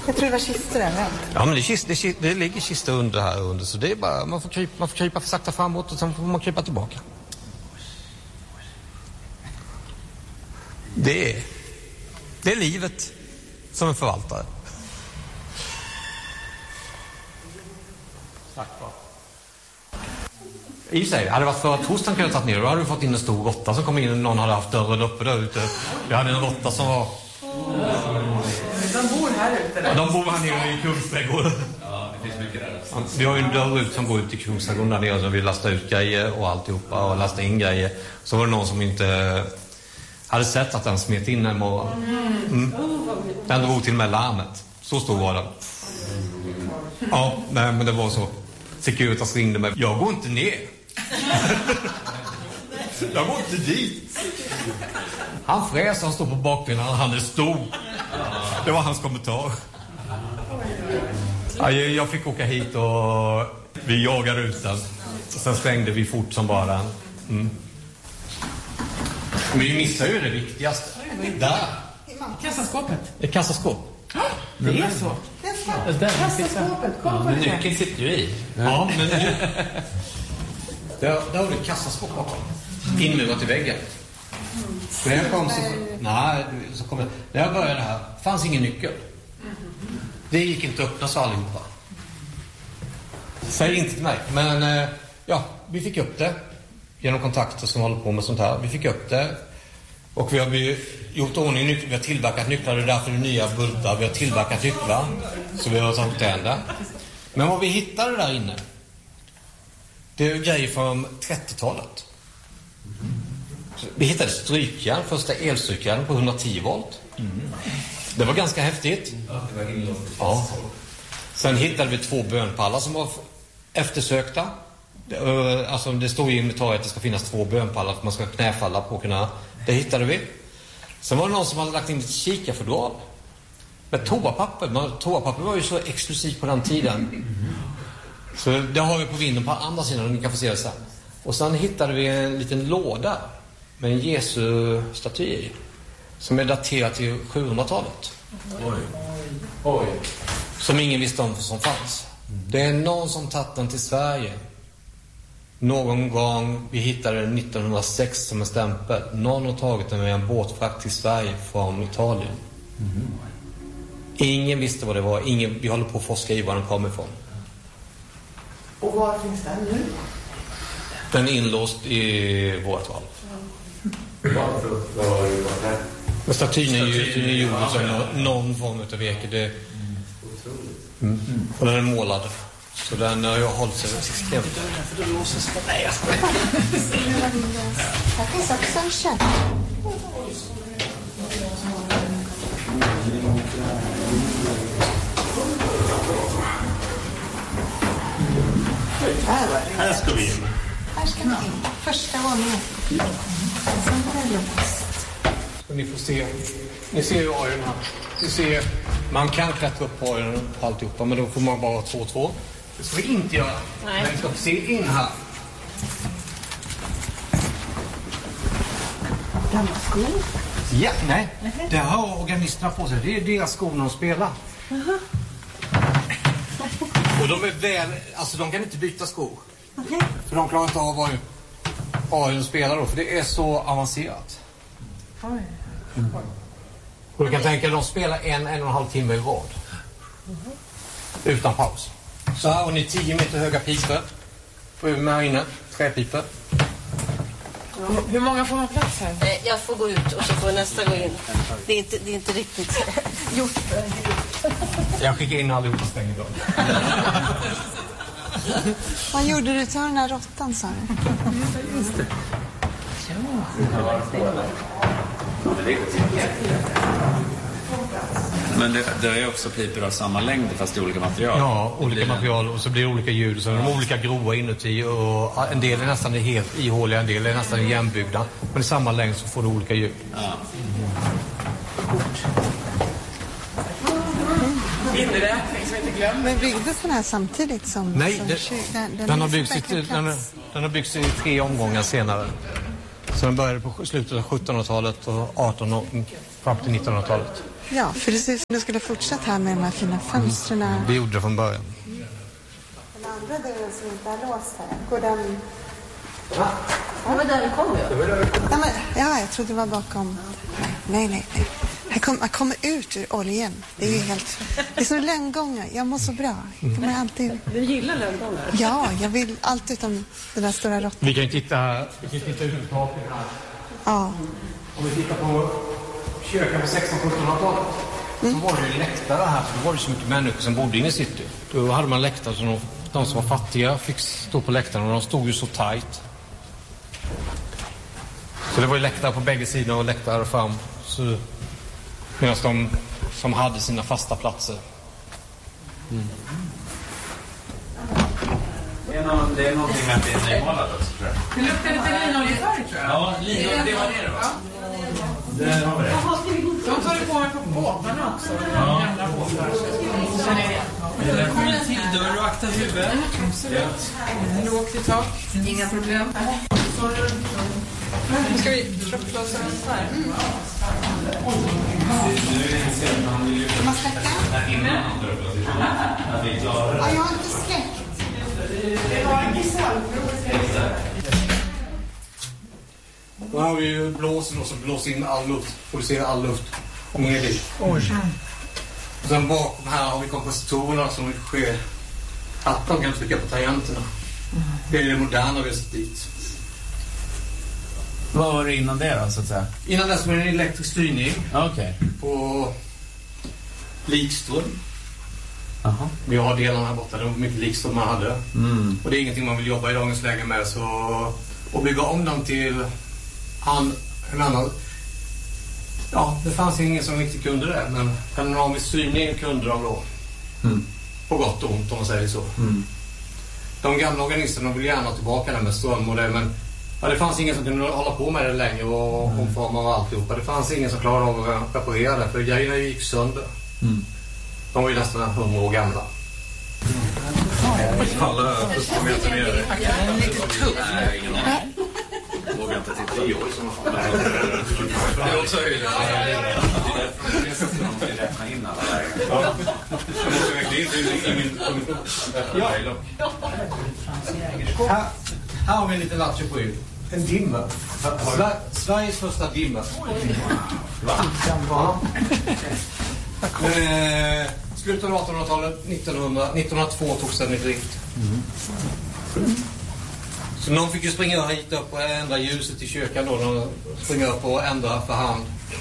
Jag tror det var kistor överallt. Ja, men det ligger kistor under här under. Så det är bara, man får krypa för sakta framåt och sen får man krypa tillbaka. Det är livet som en förvaltare. Tack bra. I sig, hade det varit förra torsdagen kunde jag tagit ner. Då hade du fått in en stor råtta som kom in och någon hade haft dörren uppe där ute. Jag hade en råtta som var... De bor här ute där. De bor här nere i Kungsträdgården. Ja, det finns mycket där. Vi har ju en dörr ut som går ut i Kungsträdgården där nere, så vi lastar ut grejer och alltihopa och lastar in grejer. Så var det någon som inte hade sett att den smet in en morgon. Den drog till med larmet. Så stor var den. Ja, nej, men det var så. Securitas ringde mig. Jag går inte ner. Jag går inte dit. Han fräs, han stod på bakbenen, han är stor. Det var hans kommentar. Ja, jag fick åka hit och vi jagade ut den. Sen stängde vi fort som bara den. Men vi missar ju det viktigaste. Där. Kassaskåpet. Ett kassaskåp. Det är så. Kassaskåpet. Kom på det. Nyckeln sitter ju i. Ja, men där har du ett kassaskåp bakom. Inmurat i väggen. När jag kom när jag började här fanns ingen nyckel. Det gick inte att öppna så allihopa. Säg inte till mig. Men ja, vi fick upp det genom kontakter som håller på med sånt här. Vi fick upp det. Och vi har gjort ordning nycklar. Vi har tillverkat nycklar. Det är därför det är nya bultar. Vi har tillverkat nycklar. Så vi har tagit det. Men vad vi hittade där inne, det är grejer från 30-talet. Vi hittade strykjärn, första elstrykjärn på 110 volt. Det var ganska häftigt. Ja. Sen hittade vi 2 bönpallar som var eftersökta. Alltså det står ju i inventariet att det ska finnas 2 bönpallar för att man ska knäfalla på kunna. Det hittade vi. Sen var det någon som hade lagt in ett kikarfodral med toapapper. Toapapper var ju så exklusivt på den tiden. Så det har vi på vinden på andra sidan och ni kan få se det sen. Och sen hittade vi en liten låda med en Jesu-staty i, som är daterad till 700-talet. Oj. Som ingen visste om som fanns. Det är någon som tagit den till Sverige. Någon gång, vi hittade den 1906 som en stämpel. Någon har tagit den med en båtfrakt till Sverige från Italien. Ingen visste vad det var. Vi håller på att forska i var den kommer ifrån. Och var finns den nu? Den är inlåst i vårt valv. Men statyn är ju gjord som någon form av virke. Och den är målad. Så den har jag hållit sig extremt. För då låses det. Nej, jag skojar. Här finns också en köp. Här ska vi in. Här ska vi in. Första våningen. Sen var det låst. Ni får se. Ni ser ju orgeln här. Ni ser, man kan klättra upp på orgeln och alltihopa, men då får man bara 2-2. Det ska vi inte göra. Nej. Men vi ska se in här. Gamla skor. Ja, nej. Det har organisterna på sig. Det är deras skor när de spelar. Och de är väl, alltså de kan inte byta skor. För de klarar inte av vad orgeln spelar då, för det är så avancerat. Och du kan tänka att de spelar 1,5 timme i rad. Utan paus. Så här har ni 10 meter höga pipor. Med här inne, träpipor. Hur många får man plats här? Jag får gå ut och så får nästa gå in. Det är inte riktigt gjort för en grupp. Jag skickar in allihopa stänger då. Vad gjorde du till den här råttan, sa du? Just det. Men det är också pipor av samma längd fast i olika material. Ja, olika material och så blir det olika ljud. Så de är olika grova inuti och en del är nästan helt ihåliga, en del är nästan igenbyggda. Men i samma längd så får du olika ljud. Ja. Inräkning som inte glömmer. Men byggdes den här samtidigt som... Nej, den har byggts i 3 omgångar senare. Så den började på slutet av 1700-talet och 1800 fram till 1900-talet. Ja, för det ser ut som du skulle fortsätta här med de här fina fönstren. Det gjorde det från början. Den andra dörren som inte är låst här, går den... Ja. Det var där det kom ju. Ja, jag trodde det var bakom. Nej. Man kommer ut ur oljan. Det är ju helt... Det är som lönngångar. Jag mår så bra. Jag kommer alltid... Du gillar lönngångar? Ja, jag vill allt utom den där stora råttan. Vi kan ju titta ut på taket här. Ja. Om vi tittar på kyrkan på 1600-1700-talet så var det ju läktare här, för då var det så mycket människor som bodde inne i city. Då hade man läktare så de som var fattiga fick stå på läktaren och de stod ju så tajt. Så det var ju läktare på bägge sidor och läktare fram. Så, medan de som hade sina fasta platser. Det är någonting med att det är nymålat också, tror jag. Det luktar lite linoljefärg, tror jag. Ja, det var det då. Där har vi det. De tar ju på mig på båtarna också. Ja. Gamla båtar. Det kommer en till dörr och akta huvudet. Absolut. Lågt i tak. Inga problem. Nu ska vi tropplåsa den här. Man släcka? Ja, jag har inte släckt. Då har vi ju blåsen och så blåser in all luft. Producerar all luft. Och ner dit. Och sen bakom här har vi kompositorerna som sker att de kan trycka på tangenterna. Det är det moderna vi har sett dit. Vad var det innan det då, så att säga? Innan dess var det en elektrisk styrning. Okej. På likström. Aha. Vi har delarna här borta, det var mycket likström man hade. Och det är ingenting man vill jobba i dagens läge med. Så att bygga om dem till en annan... Ja, det fanns ingen som riktigt kunde det. Men panoramisk styrning kunde de då. På gott och ont om man säger så. De gamla organisterna vill gärna tillbaka den med ström och det, men ja, det fanns ingen som kunde hålla på med det längre och omforma och alltihopa. Det fanns ingen som klarade av att reparera det, för grejerna gick sönder. De var ju nästan 100 år gamla. Alla kommer jag inte ner det. Den är lite tuff. Nej, ingen aning. Vågar inte titta. Det är också höjden. Det är därför att räkna in alla lägen. Jag måste verkligen inte in min... Här har vi en liten lattjo på ljud. En dimmer. Sveriges första dimmer. Slutet av 1800-talet, 1902 togs den i drift. Så någon fick ju springa hit upp och ändra ljuset i kyrkan då. De springa upp och ändra för hand.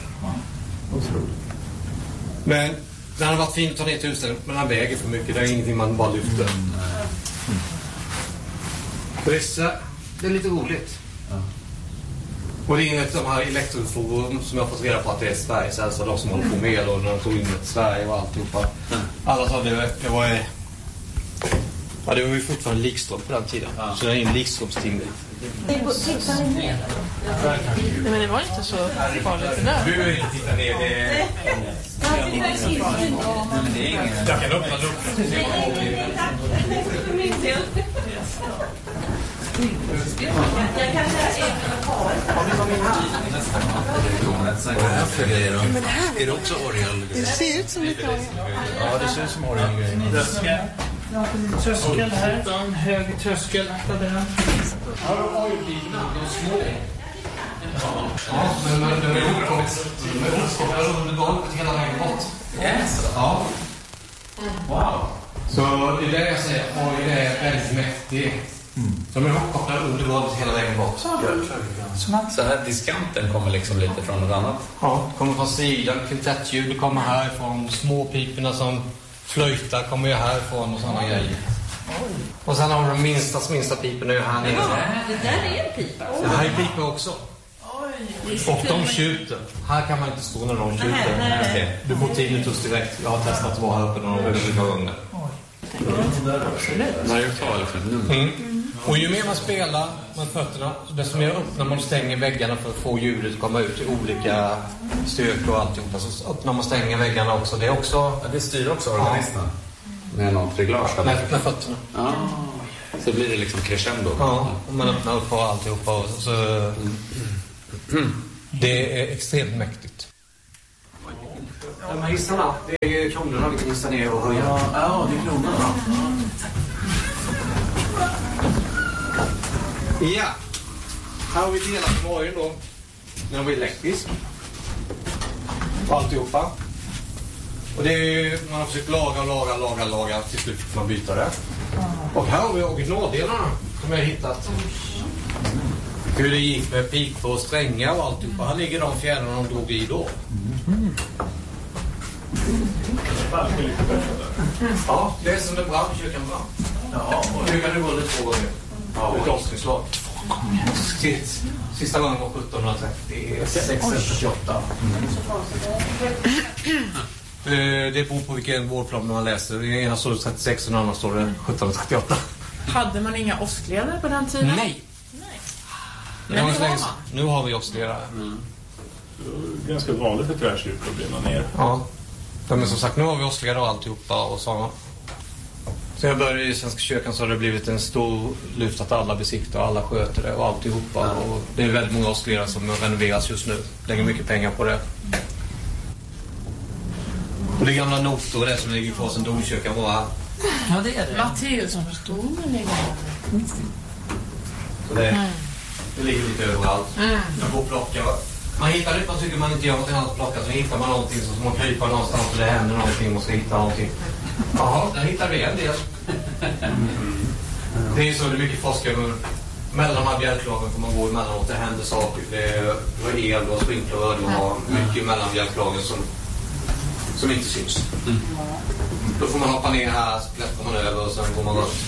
Men den hade varit fint att ta ner till huset, men den väger för mycket. Det är ingenting man bara lyfter. Det är lite roligt. Och det är inget av de här elektroforum som jag har fått reda på att det är Sveriges äldsta, de som håller på med och när de tog in Sverige och alltihopa. Alla sa det var ju fortfarande likström på den tiden. Så det är en likströmstimmer. Tittar ni ner? Nej, men det var inte så farligt det där. Du vill inte titta ner. Jag kan öppna luckan. Är det också orgel? Det ser ut som lite olja. Ja, det ser ut som orgelgrejer. Tröskel här. En hög tröskel. Här har oljbilarna, de små. Ja, men de är uppkopplade under golvet hela vägen bort. Ja. Wow. Så det är det jag säger, oj, det är väldigt mäktigt. De är uppkopplade under golvet hela vägen bort. Så här diskanten kommer liksom lite från något annat? Ja, kommer från sidan, kvintettljud kommer härifrån, småpiporna som flöjtar kommer ju härifrån och sådana grejer. Och sen har de minsta piporna ju här nere. Det där är en pipa. Det här är pipor också. Och de tjuter. Här kan man inte stå när de tjuter. Nej. Du får tinnitus direkt. Jag har testat att vara här uppe några gånger. Och ju mer man spelar med fötterna, desto mer öppnar man och stänger väggarna för att få ljudet att komma ut i olika styrkor och alltihopa. Så öppnar man och stänger väggarna också. Det är också... Ja, det styr också organisten. Med något reglage. Med fötterna. Ja. Så blir det liksom crescendo. Ja, och man öppnar upp och alltihopa. Och så... Det är extremt mäktigt. de här hissarna, det är kronorna vi kan hissa ner och höja. Ja, det är kronorna. Ja, här har vi delat morgon då. Den var elektrisk. Och alltihopa. Och det är, man har försökt laga. Till slut får man byta det. Och här har vi originaldelarna som jag har hittat. Hur det gick med pipor och strängar och alltihopa. Här ligger de fjädrarna de drog i då. Ja, det är som det brann, kyrkan brann. Ja, och nu kan det gå lite 2 gånger. Ja, ett avskrislag. Sista gången var 1738. Det beror på vilken vårdplan man läser. I ena står det 36 och den andra står det 1738. Hade man inga åskledare på den tiden? Nej. Nu har vi åskledare. Ganska vanligt för tvärkyrkor blir man ner. Ja. Men som sagt, nu har vi åskledare och alltihopa och så. Så jag började i Svenska kyrkan så har det blivit en stor lyft att alla besiktar och alla sköter det och alltihopa. Och det är väldigt många åskledare som renoveras just nu. Lägger mycket pengar på det. Och det gamla notor det som ligger på sen domkyrkan var. Ja, det är det. Matteus som förstod mig. Så det ligger lite överallt. Jag går och plockar. Man hittar det, man tycker man inte gör något annat att plocka. Så hittar man någonting så man kryper någonstans och det händer någonting och ska hitta någonting. Jaha, där hittar vi en del. Det är så det är mycket forskare. Mellan de här bjälklagen får man gå emellanåt. Det händer saker. Det var el och sprinkler och har mycket mellan bjälklagen som inte syns. Då får man hoppa ner här, så klättrar man över och sen går man runt.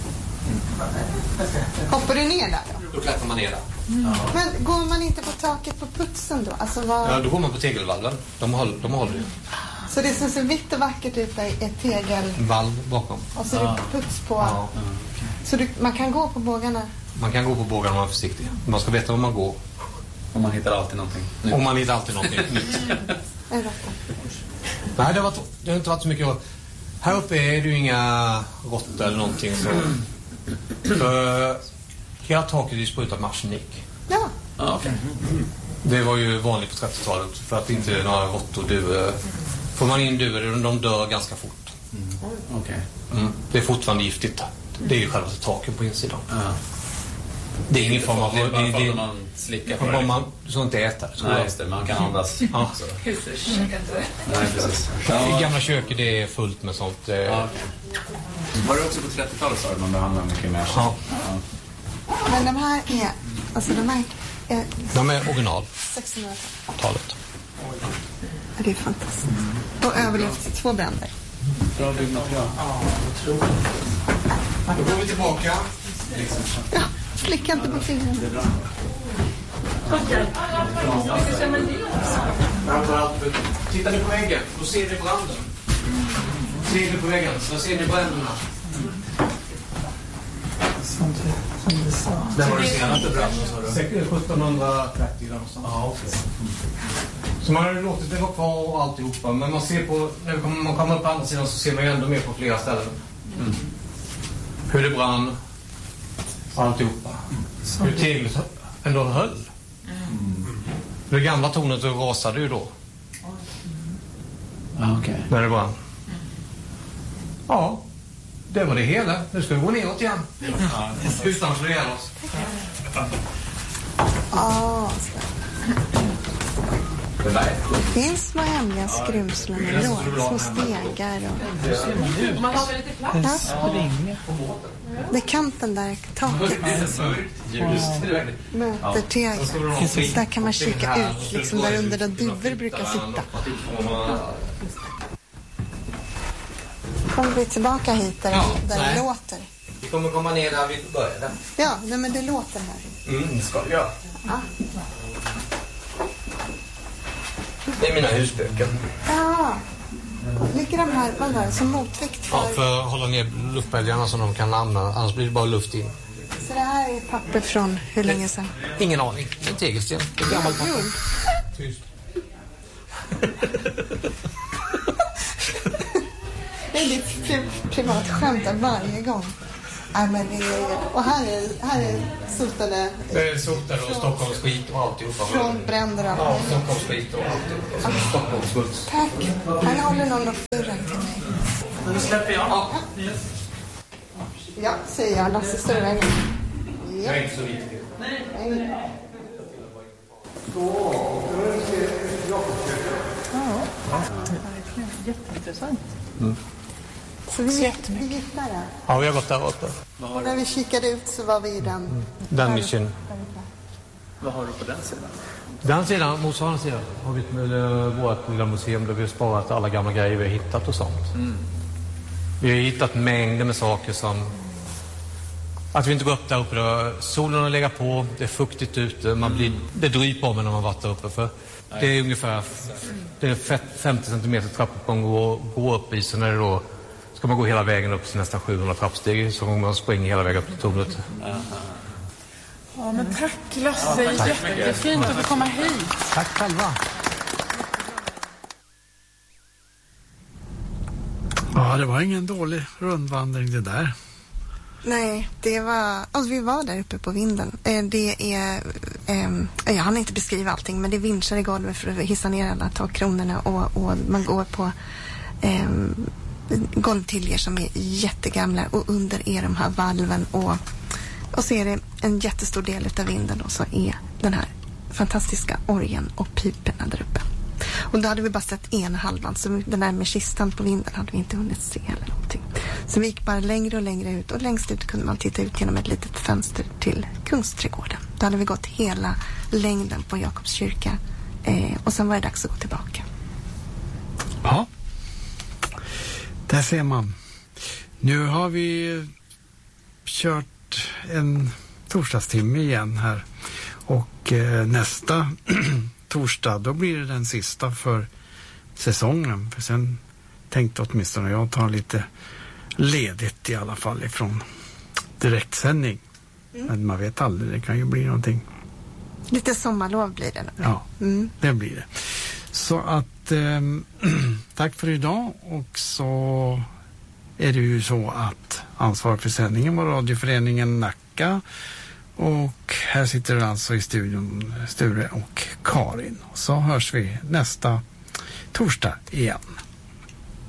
Hoppar du ner där då? Då klättrar man ner där. Men går man inte på taket på putsen då? Alltså Ja, då går man på tegelvalven. De håller ju. Så det som ser vitt och vackert ut är ett tegelvalv bakom. Och så är det puts på. Ja. Så man kan gå på bågarna? Man kan gå på bågarna om man är försiktig. Man ska veta var man går. Och man hittar alltid någonting nytt. Och man hittar alltid någonting nytt. Nej, det har inte varit så mycket. Här uppe är det ju inga råttor eller någonting. För hela taket är sprutat med arsenik. Ja. Okay. Det var ju vanligt på 30-talet. För att inte några råttor dör. Får man in duvor, de dör ganska fort. Okay. Det är fortfarande giftigt. Det är ju själva taken på insidan. Det är ingen form av... Det är bara för att man slickar på det. Man ska inte äta det. Nej, just det. Man kan andas. Ja. Nej, precis. I gamla köket det är fullt med sånt. Okay. Var det också på 30-talet så man behandlar mycket mer? Ja. Men de här är... Alltså de är original. 1600-talet. Det är fantastiskt. Och överlevt 2 bränder. Bra byggmaterial. Då går vi tillbaka. Ja, slicka inte på fingrarna. Tittar ni på väggen, då ser ni branden. Ser ni på väggen, så ser ni bränderna. Som du sa. Det var det senaste branden, sa du? 1730 någonstans. Ja, okej. Så man har ju låtit det vara kvar och alltihopa. Men man ser på, när man kommer upp på andra sidan så ser man ju ändå mer på flera ställen. Hur det brann. Alltihopa. Hur teglet ändå höll. Det gamla tornet rasade ju då. Okay. När det brann. Ja, det var det hela. Nu ska vi gå neråt igen. Utan att slå ihjäl oss. Det finns små hemliga skrymslen ändå. Små stegar och... Man har väl lite plats? Det är kanten där, taket. Möter tegel. Där kan man kika ut, liksom där under där duvor brukar sitta. Kommer vi tillbaka hit där det låter? Vi kommer komma ner där vi började. Ja, nej, men det låter här. Det ska vi göra. Det är mina husböcker. Ja. Ligger de här, vad var det, som motvikt för... Ja, för att hålla ner luftbälgarna så de kan använda, annars blir det bara luft in. Så det här är papper från hur länge sedan? Ingen aning. En tegelsten. Det är gammalt papper. Tyst. Det är ditt privat skämt varje gång. Nej, men och här är sultade... Det är sultade och Stockholms skit och alltihopa. Från bränderna. Ja, Stockholms skit och alltihopa. Stockholms gulds. Tack. Här håller någon upp dörren till mig. Nu släpper jag. Ja, säger jag. Lasse Störväng. Det är inte så viktigt. Jätteintressant. Så vi gick där. Ja, vi har gått där uppe. Och när vi kikade ut så var vi i den nischen. Vad har du på den sidan? Den sidan, motsvarande sidan, har vi vårt lilla museum där vi har sparat alla gamla grejer vi har hittat och sånt. Vi har hittat mängder med saker som... Att vi inte går upp där uppe då. Solen har legat på, det är fuktigt ute, det dryper om när man varit där uppe. För det är ungefär 50 centimeter trappuppgång att gå upp i, så när det då ska man gå hela vägen upp till nästan 700 trappsteg så man springer hela vägen upp till tornet. Ja, men tack Lasse, jättefint att få komma hit. Tack själva. Ja, det var ingen dålig rundvandring det där. Nej, det var... Alltså vi var där uppe på vinden. Det är... jag hann inte beskriva allting, men det är vinschar i golvet för att hissa ner alla takkronorna och man går på golvtiljer som är jättegamla och under är de här valven och så är det en jättestor del av vinden då, så är den här fantastiska orgeln och piperna där uppe. Och då hade vi bara sett ena halvan, så den där med kistan på vinden hade vi inte hunnit se eller någonting. Så vi gick bara längre och längre ut, och längst ut kunde man titta ut genom ett litet fönster till Kungsträdgården. Då hade vi gått hela längden på Jakobs kyrka och sen var det dags att gå tillbaka. Ja, där ser man. Nu har vi kört en torsdagstimme igen här, och nästa torsdag, då blir det den sista för säsongen. För sen tänkte åtminstone jag ta lite ledigt i alla fall ifrån direktsändning. Men man vet aldrig, det kan ju bli någonting. Lite sommarlov blir det. Ja, det blir det. Så att tack för idag, och så är det ju så att ansvar för sändningen var radioföreningen Nacka, och här sitter alltså i studion Sture och Karin. Så hörs vi nästa torsdag igen.